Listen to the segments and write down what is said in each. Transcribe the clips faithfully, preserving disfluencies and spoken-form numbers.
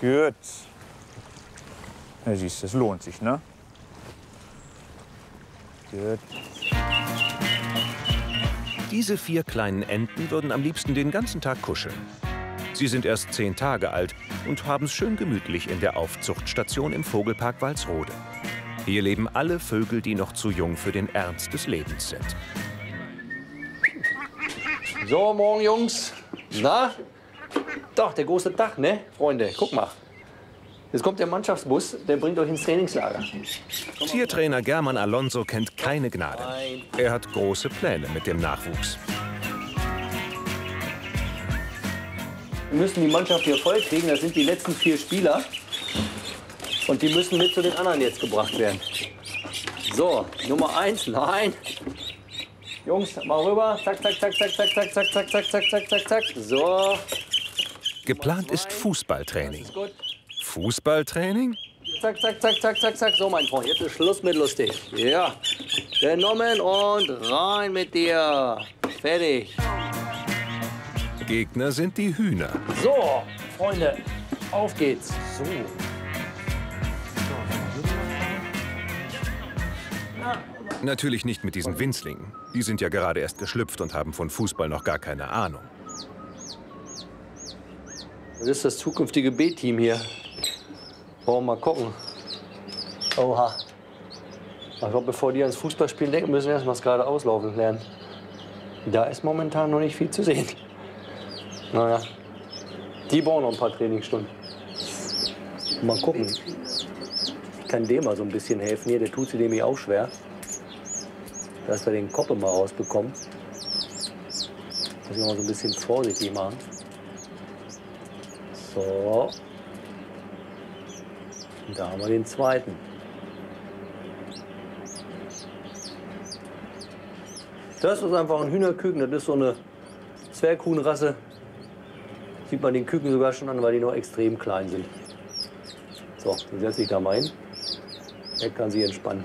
Gut. Ja, siehst du, das lohnt sich, ne? Gut. Diese vier kleinen Enten würden am liebsten den ganzen Tag kuscheln. Sie sind erst zehn Tage alt und haben es schön gemütlich in der Aufzuchtstation im Vogelpark Walsrode. Hier leben alle Vögel, die noch zu jung für den Ernst des Lebens sind. So, morgen, Jungs. Na? Doch, der große Tag, ne, Freunde? Guck mal. Jetzt kommt der Mannschaftsbus, der bringt euch ins Trainingslager. Tiertrainer German Alonso kennt keine Gnade. Er hat große Pläne mit dem Nachwuchs. Wir müssen die Mannschaft hier voll kriegen. Das sind die letzten vier Spieler. Und die müssen mit zu den anderen jetzt gebracht werden. So, Nummer eins, nein. Jungs, mal rüber. Zack, zack, zack, zack, zack, zack, zack, zack, zack, zack, zack, zack, zack. So. Geplant ist Fußballtraining. Fußballtraining? Zack, zack, zack, zack, zack, zack. So, mein Freund, jetzt ist Schluss mit lustig. Ja. Genommen und rein mit dir. Fertig. Gegner sind die Hühner. So, Freunde, auf geht's. So. Natürlich nicht mit diesen Winzlingen. Die sind ja gerade erst geschlüpft und haben von Fußball noch gar keine Ahnung. Das ist das zukünftige B-Team hier. Wollen wir mal gucken. Oha. Ich glaube, bevor die ans Fußballspielen denken, müssen wir erst mal das gerade auslaufen lernen. Da ist momentan noch nicht viel zu sehen. Naja, die brauchen noch ein paar Trainingsstunden. Mal gucken. Ich kann dem mal so ein bisschen helfen hier. Der tut sie nämlich auch schwer. Dass wir den Koppel mal rausbekommen. Muss ich mal so ein bisschen vorsichtig machen. So. Und da haben wir den zweiten. Das ist einfach ein Hühnerküken. Das ist so eine Zwerghuhnrasse. Sieht man den Küken sogar schon an, weil die noch extrem klein sind. So, dann setze ich da mal hin. Er kann sich entspannen.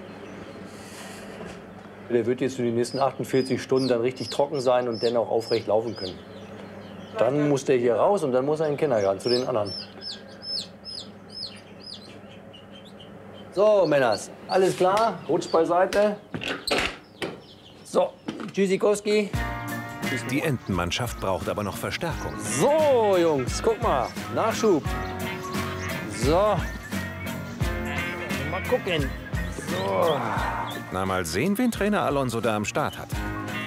Der wird jetzt für die nächsten achtundvierzig Stunden dann richtig trocken sein und dann auch aufrecht laufen können. Dann muss der hier raus und dann muss er in den Kindergarten zu den anderen. So, Männers, alles klar? Rutscht beiseite. So, Tschüssikowski. Die Entenmannschaft braucht aber noch Verstärkung. So, Jungs, guck mal. Nachschub. So. Mal gucken. So. Na, mal sehen, wen Trainer Alonso da am Start hat.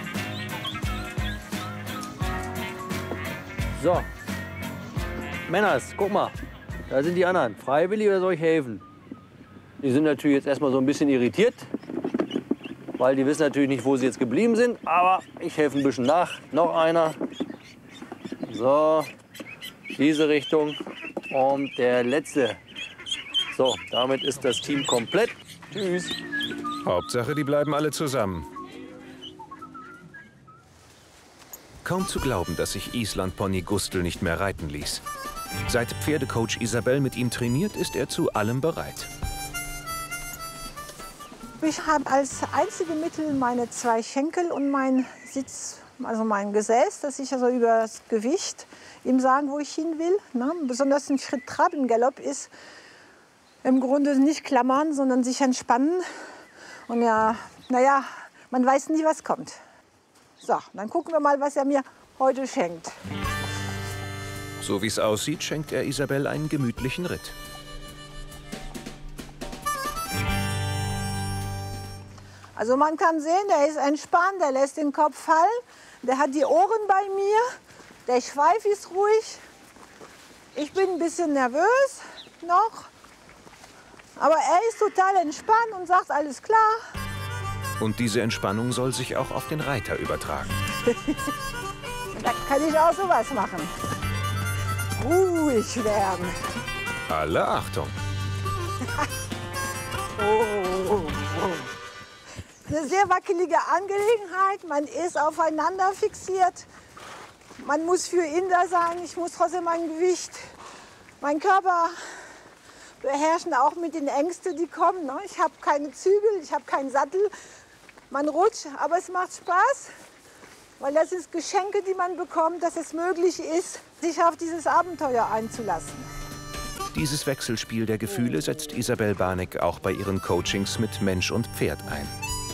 So. Männers, guck mal. Da sind die anderen. Freiwillig oder soll ich helfen? Die sind natürlich jetzt erstmal so ein bisschen irritiert. Weil die wissen natürlich nicht, wo sie jetzt geblieben sind. Aber ich helfe ein bisschen nach. Noch einer. So. Diese Richtung. Und der letzte. So, damit ist das Team komplett. Tschüss. Hauptsache, die bleiben alle zusammen. Kaum zu glauben, dass sich Island-Pony Gustl nicht mehr reiten ließ. Seit Pferdecoach Isabel mit ihm trainiert, ist er zu allem bereit. Ich habe als einzige Mittel meine zwei Schenkel und mein Sitz, also mein Gesäß, dass ich also über das Gewicht ihm sagen, wo ich hin will. Ne? Besonders ein Schritt Trabengalopp ist im Grunde nicht klammern, sondern sich entspannen. Und ja, naja, man weiß nie, was kommt. So, dann gucken wir mal, was er mir heute schenkt. So wie es aussieht, schenkt er Isabel einen gemütlichen Ritt. Also man kann sehen, der ist entspannt, der lässt den Kopf fallen, der hat die Ohren bei mir, der Schweif ist ruhig. Ich bin ein bisschen nervös noch, aber er ist total entspannt und sagt, alles klar. Und diese Entspannung soll sich auch auf den Reiter übertragen. Da kann ich auch sowas machen. Ruhig werden. Alle Achtung. Oh, oh, oh. Eine sehr wackelige Angelegenheit. Man ist aufeinander fixiert. Man muss für ihn da sein. Ich muss trotzdem mein Gewicht, meinen Körper beherrschen, auch mit den Ängsten, die kommen. Ne? Ich habe keine Zügel, ich habe keinen Sattel. Man rutscht, aber es macht Spaß, weil das sind Geschenke, die man bekommt, dass es möglich ist, sich auf dieses Abenteuer einzulassen. Dieses Wechselspiel der Gefühle setzt Isabel Barneck auch bei ihren Coachings mit Mensch und Pferd ein.